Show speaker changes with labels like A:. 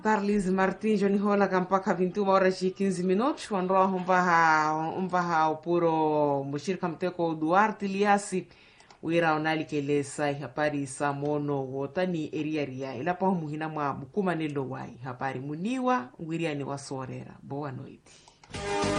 A: Carlos Martins Johnny Hola kampaka 21 horas e 15 minutos wanroa humbaha upuro mushirika mteko Duarte Liasi wira onalikelesa hapari samono wotani eriaria ila pa muhina mwa bukuma nelo wai hapari muniwa ngwiriani wasorera boa noite.